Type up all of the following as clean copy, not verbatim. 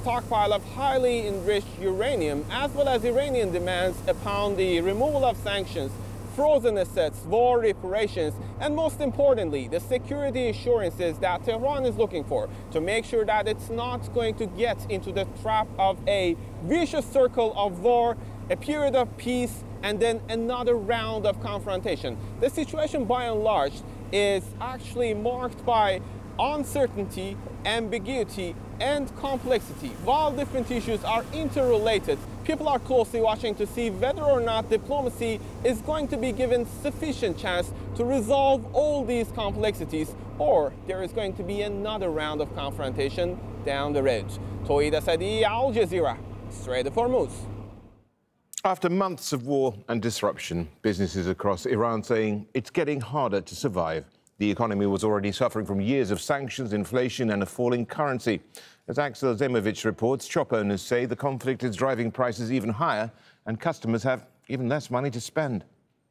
stockpile of highly enriched uranium, as well as Iranian demands upon the removal of sanctions, frozen assets, war reparations, and most importantly, the security assurances that Tehran is looking for to make sure that it's not going to get into the trap of a vicious circle of war, a period of peace, and then another round of confrontation. The situation, by and large, is actually marked by uncertainty, ambiguity, and complexity. While different issues are interrelated, people are closely watching to see whether or not diplomacy is going to be given sufficient chance to resolve all these complexities, or there is going to be another round of confrontation down the road. Tawhid Asadi, Al Jazeera, Strait of Hormuz. After months of war and disruption, businesses across Iran saying it's getting harder to survive. The economy was already suffering from years of sanctions, inflation and a falling currency. As Axel Zemovich reports, shop owners say the conflict is driving prices even higher and customers have even less money to spend.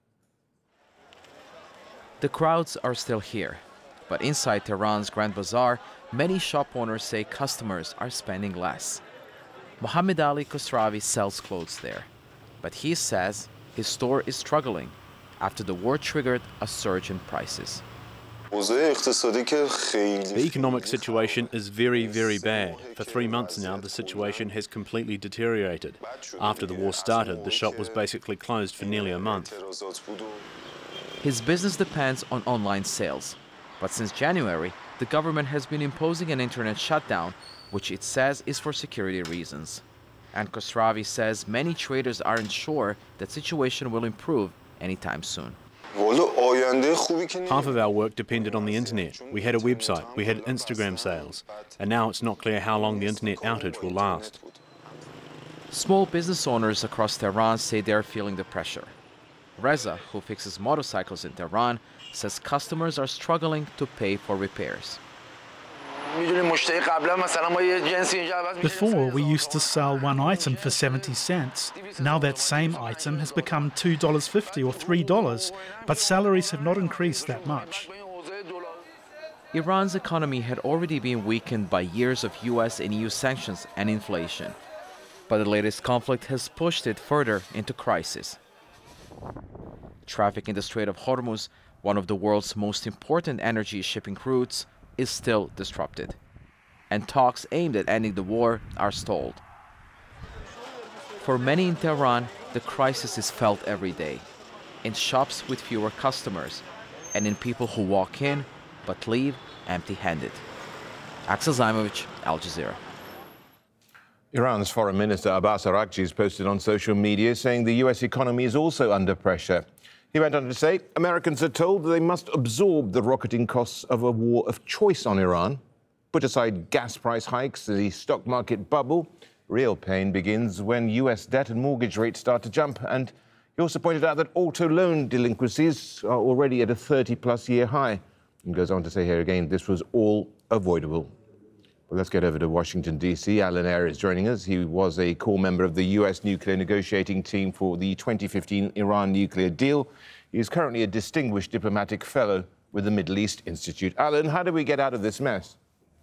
The crowds are still here, but inside Tehran's Grand Bazaar, many shop owners say customers are spending less. Mohammed Ali Khosravi sells clothes there, but he says his store is struggling after the war triggered a surge in prices. The economic situation is very, very bad. For 3 months now, the situation has completely deteriorated. After the war started, the shop was basically closed for nearly a month. His business depends on online sales, but since January, the government has been imposing an internet shutdown, which it says is for security reasons. And Khosravi says many traders aren't sure that situation will improve anytime soon. Half of our work depended on the internet. We had a website, we had Instagram sales, and now it's not clear how long the internet outage will last. Small business owners across Tehran say they're feeling the pressure. Reza, who fixes motorcycles in Tehran, says customers are struggling to pay for repairs. Before, we used to sell one item for 70 cents. Now that same item has become $2.50 or $3, but salaries have not increased that much. Iran's economy had already been weakened by years of US and EU sanctions and inflation, but the latest conflict has pushed it further into crisis. Traffic in the Strait of Hormuz, one of the world's most important energy shipping routes, is still disrupted, and talks aimed at ending the war are stalled. For many in Tehran, the crisis is felt every day, in shops with fewer customers, and in people who walk in but leave empty-handed. Axel Zemovich, Al Jazeera. Iran's Foreign Minister Abbas Araghchi has posted on social media saying the US economy is also under pressure. He went on to say Americans are told they must absorb the rocketing costs of a war of choice on Iran. Put aside gas price hikes, the stock market bubble. Real pain begins when US debt and mortgage rates start to jump. And he also pointed out that auto loan delinquencies are already at a 30-plus year high. And goes on to say here again, this was all avoidable. Well, let's get over to Washington, D.C. Alan Eyre is joining us. He was a core member of the U.S. nuclear negotiating team for the 2015 Iran nuclear deal. He is currently a distinguished diplomatic fellow with the Middle East Institute. Alan, how do we get out of this mess?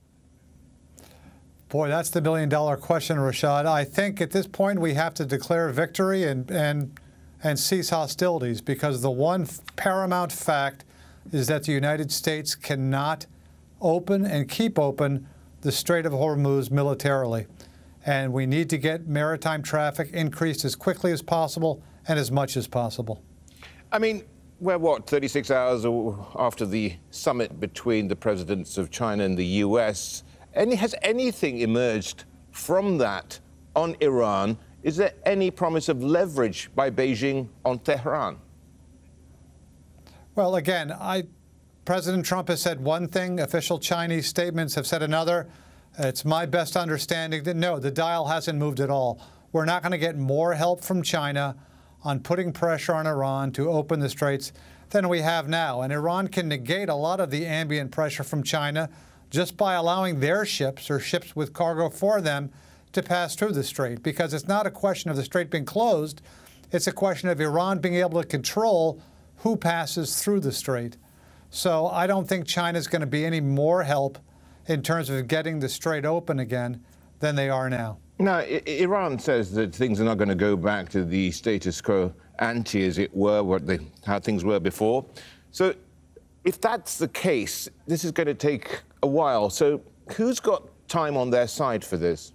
Boy, that's the million-dollar question, Rashad. I think at this point we have to declare victory and cease hostilities, because the one paramount fact is that the United States cannot open and keep open the Strait of Hormuz militarily. And we need to get maritime traffic increased as quickly as possible and as much as possible. I mean, we're, what, 36 hours after the summit between the presidents of China and the US. Has anything emerged from that on Iran? Is there any promise of leverage by Beijing on Tehran? Well, again, President Trump has said one thing. Official Chinese statements have said another. It's my best understanding that, no, the dial hasn't moved at all. We're not going to get more help from China on putting pressure on Iran to open the straits than we have now. And Iran can negate a lot of the ambient pressure from China just by allowing their ships or ships with cargo for them to pass through the strait, because it's not a question of the strait being closed. It's a question of Iran being able to control who passes through the strait. So I don't think China's going to be any more help in terms of getting the strait open again than they are now. Now, Iran says that things are not going to go back to the status quo ante, as it were, how things were before. So if that's the case, this is going to take a while. So who's got time on their side for this?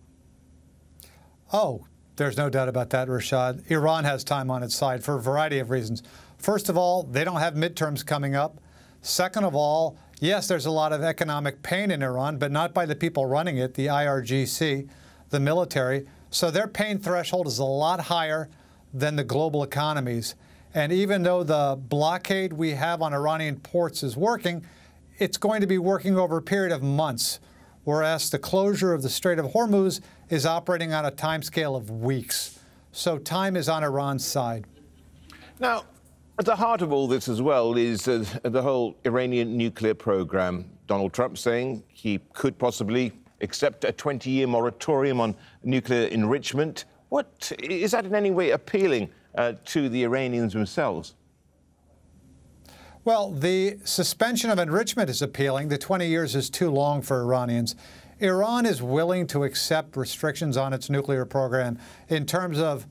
Oh, there's no doubt about that, Rashad. Iran has time on its side for a variety of reasons. First of all, they don't have midterms coming up. Second of all, yes, there's a lot of economic pain in Iran, but not by the people running it, the IRGC, the military. So their pain threshold is a lot higher than the global economies. And even though the blockade we have on Iranian ports is working, it's going to be working over a period of months, whereas the closure of the Strait of Hormuz is operating on a timescale of weeks. So time is on Iran's side. Now, at the heart of all this as well is the whole Iranian nuclear program. Donald Trump saying he could possibly accept a 20-year moratorium on nuclear enrichment. What is that in any way appealing to the Iranians themselves? Well, the suspension of enrichment is appealing. The 20 years is too long for Iranians. Iran is willing to accept restrictions on its nuclear program in terms of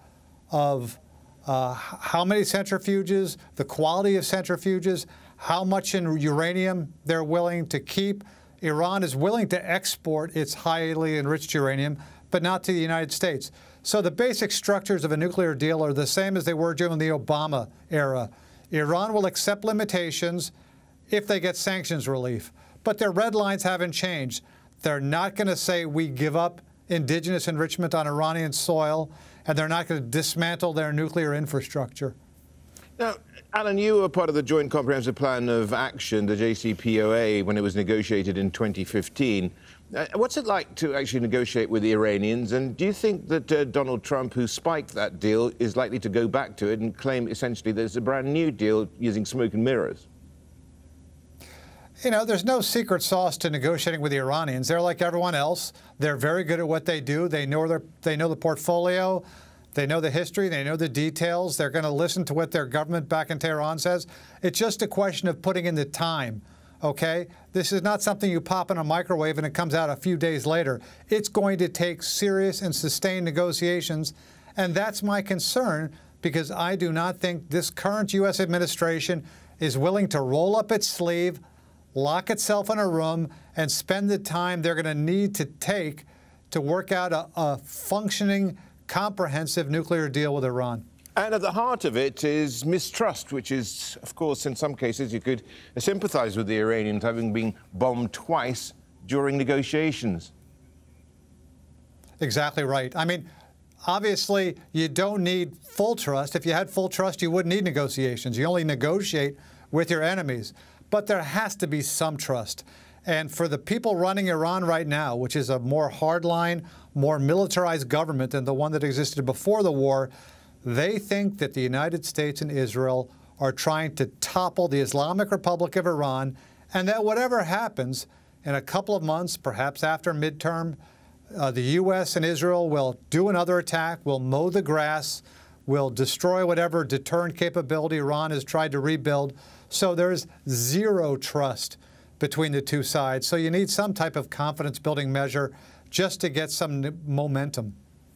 how many centrifuges, the quality of centrifuges, how much in uranium they're willing to keep. Iran is willing to export its highly enriched uranium, but not to the United States. So the basic structures of a nuclear deal are the same as they were during the Obama era. Iran will accept limitations if they get sanctions relief. But their red lines haven't changed. They're not going to say we give up indigenous enrichment on Iranian soil, and they're not going to dismantle their nuclear infrastructure. Now, Alan, you were part of the Joint Comprehensive Plan of Action, the JCPOA, when it was negotiated in 2015. What's it like to actually negotiate with the Iranians? And do you think that Donald Trump, who spiked that deal, is likely to go back to it and claim essentially there's a brand new deal using smoke and mirrors? You know, there's no secret sauce to negotiating with the Iranians. They're like everyone else. They're very good at what they do. They know the portfolio. They know the history. They know the details. They're going to listen to what their government back in Tehran says. It's just a question of putting in the time, okay? This is not something you pop in a microwave and it comes out a few days later. It's going to take serious and sustained negotiations, and that's my concern, because I do not think this current U.S. administration is willing to roll up its sleeve, lock itself in a room, and spend the time they're going to need to take to work out a functioning, comprehensive nuclear deal with Iran. And at the heart of it is mistrust, which is, of course, in some cases you could sympathize with the Iranians having been bombed twice during negotiations. Exactly right. I mean, obviously, you don't need full trust. If you had full trust, you wouldn't need negotiations. You only negotiate with your enemies. But there has to be some trust. And for the people running Iran right now, which is a more hardline, more militarized government than the one that existed before the war, they think that the United States and Israel are trying to topple the Islamic Republic of Iran, and that whatever happens in a couple of months, perhaps after midterm, the U.S. and Israel will do another attack, will mow the grass, will destroy whatever deterrent capability Iran has tried to rebuild. So there's zero trust between the two sides. So you need some type of confidence-building measure just to get some momentum.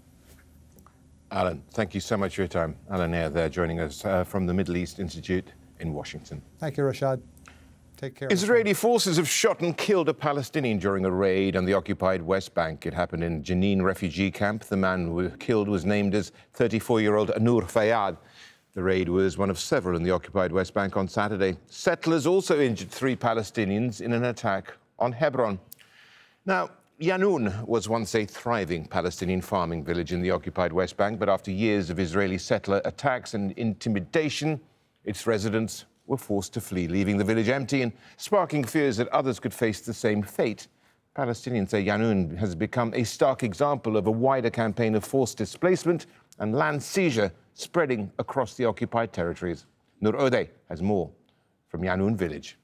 Alan, thank you so much for your time. Alan Nair there joining us from the Middle East Institute in Washington. Thank you, Rashad. Take care. Israeli forces have shot and killed a Palestinian during a raid on the occupied West Bank. It happened in Jenin refugee camp. The man who was killed was named as 34-year-old Noor Fayyad. The raid was one of several in the occupied West Bank on Saturday. Settlers also injured 3 Palestinians in an attack on Hebron. Now, Yanoun was once a thriving Palestinian farming village in the occupied West Bank, but after years of Israeli settler attacks and intimidation, its residents were forced to flee, leaving the village empty and sparking fears that others could face the same fate. Palestinians say Yanoun has become a stark example of a wider campaign of forced displacement and land seizure spreading across the occupied territories. Nur Odeh has more from Yanoun village.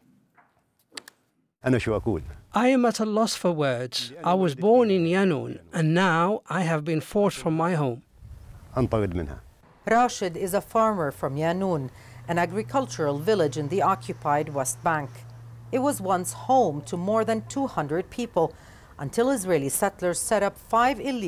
I am at a loss for words. I was born in Yanoun, and now I have been forced from my home. Rashid is a farmer from Yanoun, an agricultural village in the occupied West Bank. It was once home to more than 200 people until Israeli settlers set up 5 illegal